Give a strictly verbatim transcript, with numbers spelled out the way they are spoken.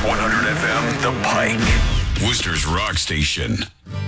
one hundred F M, The Pike. Worcester's Rock Station.